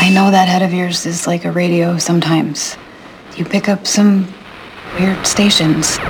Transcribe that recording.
I know that head of yours is like a radio sometimes. You pick up some weird stations.